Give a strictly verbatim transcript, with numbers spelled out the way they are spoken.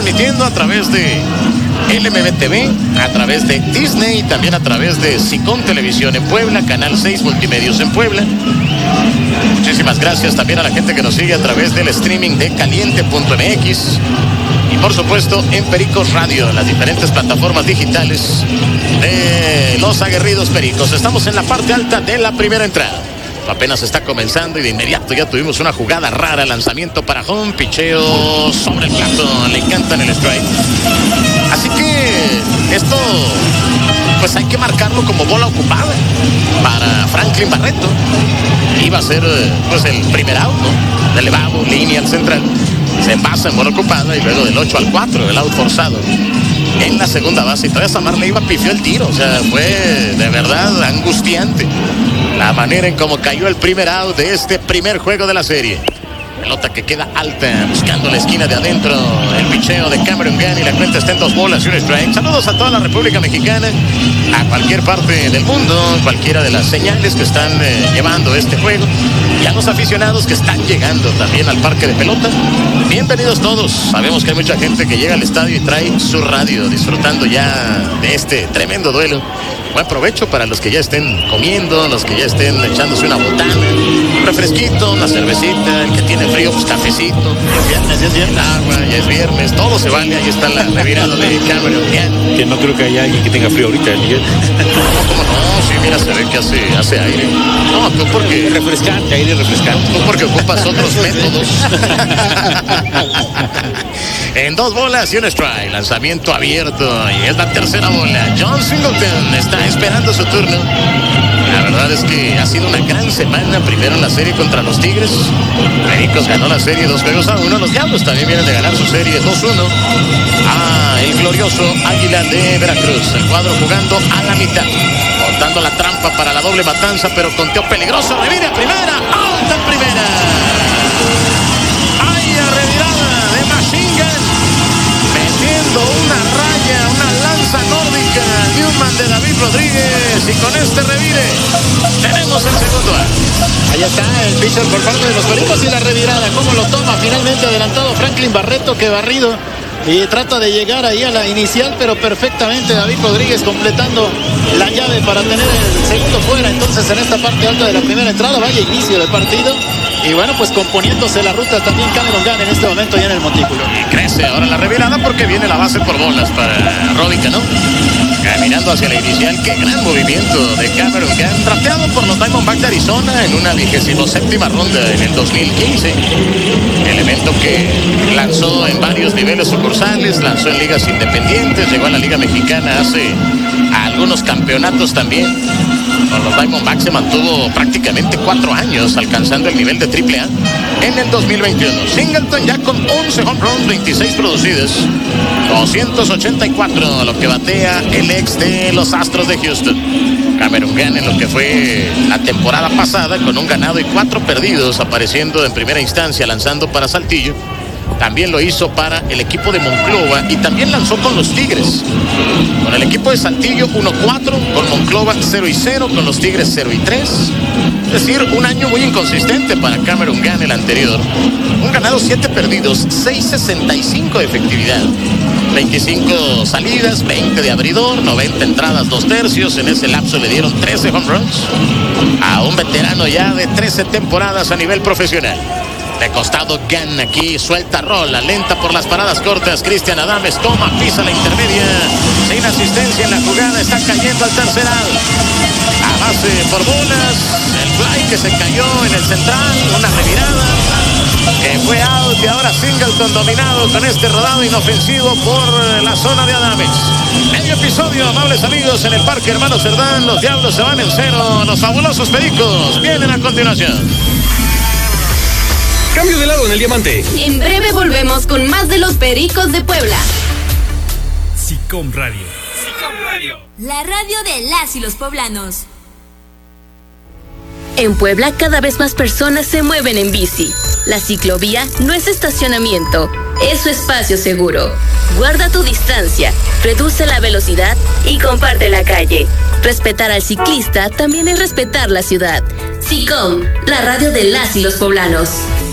transmitiendo a través de L M B T V, a través de Disney, también a través de Sicom Televisión en Puebla, Canal seis Multimedios en Puebla. Muchísimas gracias también a la gente que nos sigue a través del streaming de caliente punto m x y por supuesto en Pericos Radio, en las diferentes plataformas digitales de los aguerridos Pericos. Estamos en la parte alta de la primera entrada. Apenas está comenzando y de inmediato ya tuvimos una jugada rara, lanzamiento para home, picheo sobre el plato, le encantan el strike. Así que esto pues hay que marcarlo como bola ocupada para Franklin Barreto. Iba a ser pues el primer out, ¿no? De elevado, línea al central, se envasa en bola ocupada y luego del ocho al cuatro, el out forzado en la segunda base. Y todavía Samar le iba, pifió el tiro, o sea, fue de verdad angustiante la manera en cómo cayó el primer out de este primer juego de la serie. Pelota que queda alta, buscando la esquina de adentro. El picheo de Cameron Gunn y la cuenta está en dos bolas y un strike. Saludos a toda la República Mexicana, a cualquier parte del mundo, cualquiera de las señales que están eh, llevando este juego, y a los aficionados que están llegando también al parque de pelota. Bienvenidos todos. Sabemos que hay mucha gente que llega al estadio y trae su radio, disfrutando ya de este tremendo duelo. Buen provecho para los que ya estén comiendo, los que ya estén echándose una botana, un refresquito, una cervecita, el que tiene frío, pues cafecito. Es viernes, es viernes. Agua, ya es viernes, todo se vale. Ahí está la revirada de Cameron Gunn. Que no creo que haya alguien que tenga frío ahorita, Miguel. No, ¿cómo no? Sí, mira, se ve que hace, hace aire. No, tú porque... Refrescante, aire refrescante. Tú porque ocupas otros métodos. En dos bolas y un strike, lanzamiento abierto, y es la tercera bola. John Singleton está esperando su turno. La verdad es que ha sido una gran semana. Primero en la serie contra los Tigres. Pericos ganó la serie dos juegos a uno. Los Diablos también vienen de ganar su serie dos uno. Ah, el glorioso Águila de Veracruz. El cuadro jugando a la mitad, montando la trampa para la doble matanza, pero conteo peligroso. Revira a primera, out en primera. Ay, a revirada de Machine Gun, metiendo una raya, una lanza nórdica. Newman de David Rodríguez, y con este revire tenemos el segundo out. Ahí está el pitcher por parte de los Pericos y la revirada. ¿Cómo lo toma? Finalmente adelantado Franklin Barreto, que barrido. Y trata de llegar ahí a la inicial, pero perfectamente David Rodríguez completando la llave para tener el segundo fuera. Entonces en esta parte alta de la primera entrada, vaya inicio del partido. Y bueno, pues componiéndose la ruta también Cameron Gunn en este momento ya en el montículo. Y crece ahora la revirada porque viene la base por bolas para Robin Cano. Caminando hacia la inicial, qué gran movimiento de Cameron Gunn, drafteado por los Diamondbacks de Arizona en una vigésima séptima ronda en el dos mil quince. Elemento que lanzó en varios niveles sucursales, lanzó en ligas independientes, llegó a la Liga Mexicana hace algunos campeonatos también. Con los Diamondbacks se mantuvo prácticamente cuatro años, alcanzando el nivel de triple A en el dos mil veintiuno. Singleton ya con once home runs, veintiséis producidos, doscientos ochenta y cuatro, lo que batea el ex de los Astros de Houston. Cameron Gunn en lo que fue la temporada pasada, con un ganado y cuatro perdidos, apareciendo en primera instancia, lanzando para Saltillo. También lo hizo para el equipo de Monclova y también lanzó con los Tigres. Con el equipo de Saltillo uno cuatro, con Monclova cero y cero, con los Tigres cero y tres. Es decir, un año muy inconsistente para Cameron Gunn el anterior. Un ganado, siete perdidos, seis sesenta y cinco de efectividad. veinticinco salidas, veinte de abridor, noventa entradas, dos tercios. En ese lapso le dieron trece home runs a un veterano ya de trece temporadas a nivel profesional. De costado Gunn aquí, suelta rola, lenta por las paradas cortas. Cristian Adames toma, pisa la intermedia, sin asistencia en la jugada, está cayendo al tercer out. A base por bolas, el fly que se cayó en el central, una revirada que fue out, y ahora Singleton dominado con este rodado inofensivo por la zona de Adames. Medio episodio, amables amigos, en el Parque Hermano Cerdán. Los Diablos se van en cero, los fabulosos Pericos vienen a continuación. Cambio de lado en el diamante. En breve volvemos con más de los Pericos de Puebla. Sicom Radio. Sicom Radio. La radio de las y los poblanos. En Puebla cada vez más personas se mueven en bici. La ciclovía no es estacionamiento, es su espacio seguro. Guarda tu distancia, reduce la velocidad y comparte la calle. Respetar al ciclista también es respetar la ciudad. Sicom, la radio de las y los poblanos.